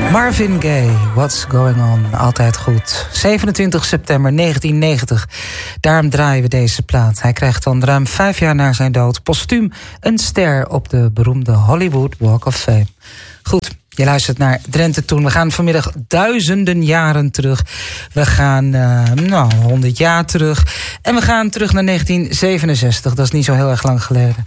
Marvin Gaye, What's Going On, altijd goed. 27 september 1990, daarom draaien we deze plaat. Hij krijgt dan ruim 5 jaar na zijn dood postuum een ster op de beroemde Hollywood Walk of Fame. Goed, je luistert naar Drenthe Toen. We gaan vanmiddag duizenden jaren terug. We gaan 100 jaar terug. En we gaan terug naar 1967, dat is niet zo heel erg lang geleden.